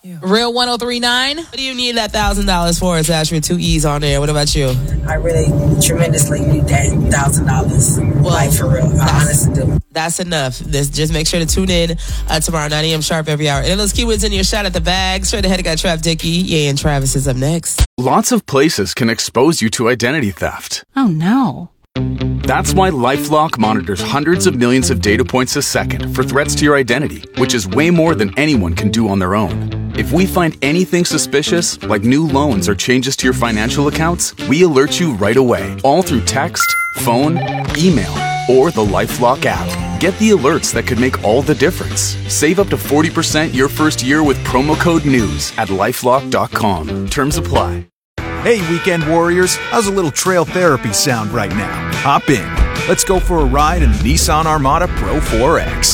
Real 1039. What do you need that $1,000 for? It's actually 2 E's on there. What about you? I really tremendously need that $1,000. Like, for real. I honestly do. That's enough. Just make sure to tune in tomorrow, 9 a.m. sharp every hour. And those keywords in your shot at the bag. Straight ahead, I got Trav Dickey. Yeah, and Travis is up next. Lots of places can expose you to identity theft. Oh, no. That's why LifeLock monitors hundreds of millions of data points a second for threats to your identity, which is way more than anyone can do on their own. If we find anything suspicious, like new loans or changes to your financial accounts, we alert you right away, all through text, phone, email, or the LifeLock app. Get the alerts that could make all the difference. Save up to 40% your first year with promo code NEWS at LifeLock.com. Terms apply. Hey, weekend warriors, how's a little trail therapy sound right now? Hop in. Let's go for a ride in the Nissan Armada Pro 4X.